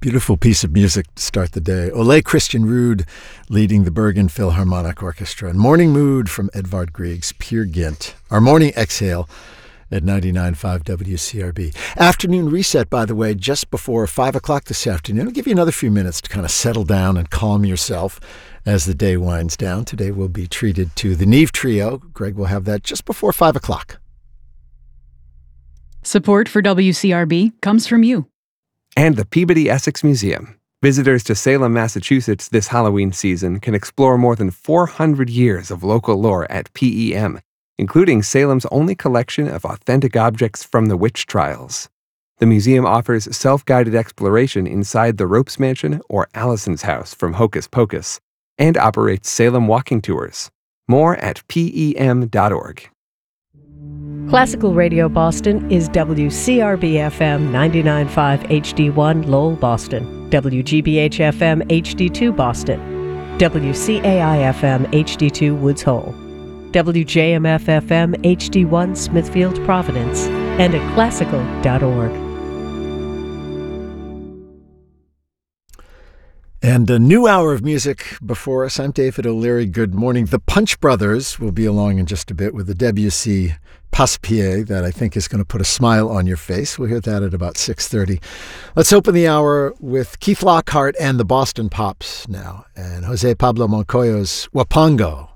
Beautiful piece of music to start the day. Ole Christian Ruud leading the Bergen Philharmonic Orchestra. And Morning Mood from Edvard Grieg's Peer Gynt. Our morning exhale at 99.5 WCRB. Afternoon reset, by the way, just before 5 o'clock this afternoon. I'll give you another few minutes to kind of settle down and calm yourself as the day winds down. Today we'll be treated to the Neve Trio. Greg will have that just before 5 o'clock. Support for WCRB comes from you. And the Peabody Essex Museum. Visitors to Salem, Massachusetts this Halloween season can explore more than 400 years of local lore at PEM, including Salem's only collection of authentic objects from the witch trials. The museum offers self-guided exploration inside the Ropes Mansion or Allison's house from Hocus Pocus, and operates Salem walking tours. More at PEM.org. Classical Radio Boston is WCRB-FM 99.5 HD1 Lowell, Boston, WGBH-FM HD2 Boston, WCAI-FM HD2 Woods Hole, WJMF-FM HD1 Smithfield, Providence, and at classical.org. And a new hour of music before us. I'm David O'Leary. Good morning. The Punch Brothers will be along in just a bit with the Debussy Passepied that I think is going to put a smile on your face. We'll hear that at about 6:30. Let's open the hour with Keith Lockhart and the Boston Pops now, and Jose Pablo Moncayo's Wapango.